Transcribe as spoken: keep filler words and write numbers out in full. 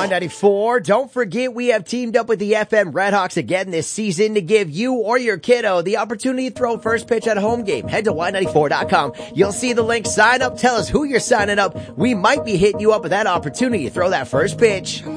Y ninety-four. Don't forget, we have teamed up with the F M Redhawks again this season to give you or your kiddo the opportunity to throw first pitch at a home game. Head to Y ninety-four dot com. You'll see the link. Sign up. Tell us who you're signing up. We might be hitting you up with that opportunity to throw that first pitch.